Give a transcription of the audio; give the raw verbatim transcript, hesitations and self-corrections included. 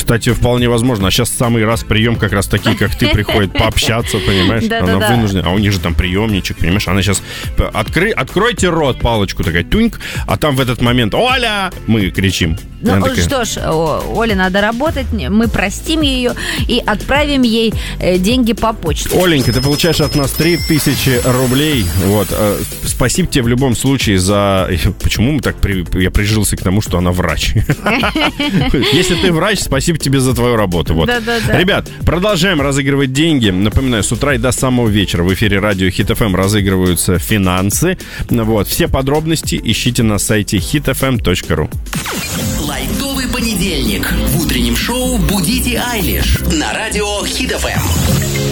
Кстати, вполне возможно. А сейчас самый раз прием как раз такие, как ты, приходит пообщаться, понимаешь? Да, она да, да. вынуждена. А у них же там приемничек, понимаешь? Она сейчас... Откры... Откройте рот, палочку такая, туньк, а там в этот момент «Оля!» Мы кричим. Ну такая... что ж, о, Оле надо работать, мы простим ее и отправим ей э, деньги по почте. Оленька, ты получаешь от нас три тысячи рублей. Вот. Э, спасибо тебе в любом случае за... Почему мы так... При... Я прижился к тому, что она врач. Если ты врач, спасибо тебе за твою работу. Вот. Да, да, да. Ребят, продолжаем разыгрывать деньги. Напоминаю, с утра и до самого вечера в эфире радио Хит эф эм разыгрываются финансы. Вот. Все подробности ищите на сайте хит эф эм точка ру. Лайтовый понедельник. В утреннем шоу «Будите Айлиш» на радио Хит эф эм.